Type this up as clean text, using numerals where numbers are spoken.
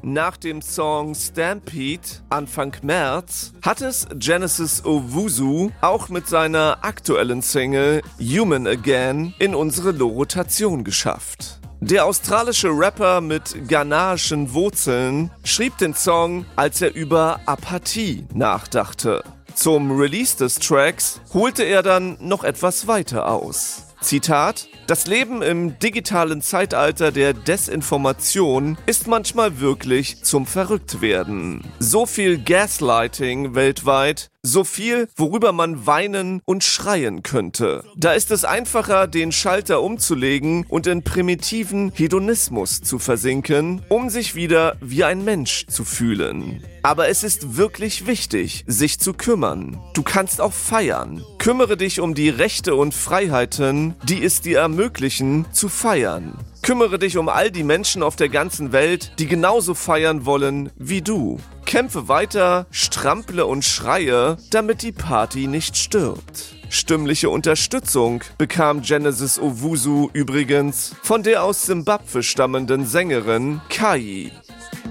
nach dem Song Stampede Anfang März hat es Genesis Owusu auch mit seiner aktuellen Single Human Again in unsere Rotation geschafft. Der australische Rapper mit ghanaischen Wurzeln schrieb den Song, als er über Apathie nachdachte. Zum Release des Tracks holte er dann noch etwas weiter aus. Zitat: Das Leben im digitalen Zeitalter der Desinformation ist manchmal wirklich zum Verrücktwerden. So viel Gaslighting weltweit, so viel, worüber man weinen und schreien könnte. Da ist es einfacher, den Schalter umzulegen und in primitiven Hedonismus zu versinken, um sich wieder wie ein Mensch zu fühlen. Aber es ist wirklich wichtig, sich zu kümmern. Du kannst auch feiern. Kümmere dich um die Rechte und Freiheiten, die es dir ermöglichen, zu feiern. Kümmere dich um all die Menschen auf der ganzen Welt, die genauso feiern wollen wie du. Kämpfe weiter, strample und schreie, damit die Party nicht stirbt. Stimmliche Unterstützung bekam Genesis Owusu übrigens von der aus Simbabwe stammenden Sängerin Kai.